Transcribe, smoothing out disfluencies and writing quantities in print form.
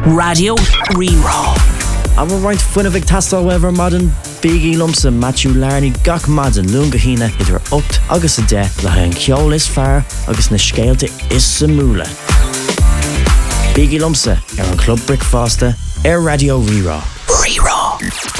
Radio Rerá. A bhar roiint fuinna bheith tastal weibhar madan Biggie Lumsa Matthew Larney gach madan lunga hína idir 8 agus a 10 le an ceol is fearr agus na scéalte is sa múla. Biggie Lumsa ar an Club Brickfaster ar Radio Rerá. Rerá.